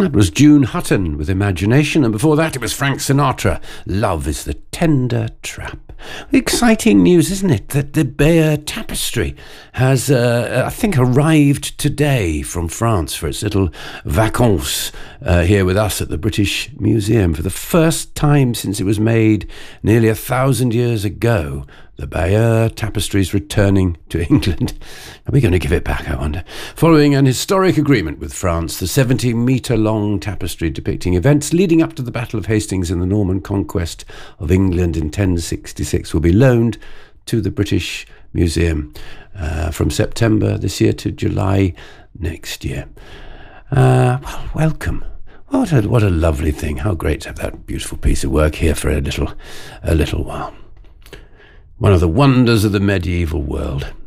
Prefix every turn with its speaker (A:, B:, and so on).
A: That was June Hutton with Imagination, and before that it was Frank Sinatra, Love is the Tender Trap. Exciting news, isn't it, that the Bayeux Tapestry has, I think, arrived today from France for its little vacances here with us at the British Museum. For the first time since it was made nearly 1,000 years ago, the Bayeux Tapestry is returning to England. Are we going to give it back, I wonder? Following an historic agreement with France, the 70-metre-long tapestry depicting events leading up to the Battle of Hastings and the Norman conquest of England in 1066 will be loaned to the British Museum from September this year to July next year. Well, welcome. What a lovely thing. How great to have that beautiful piece of work here for a little while. One of the wonders of the medieval world.